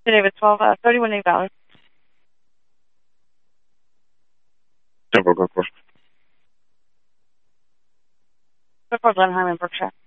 David 12, 31 A Valley. 10-4, go for. Go for Glenheim in Berkshire.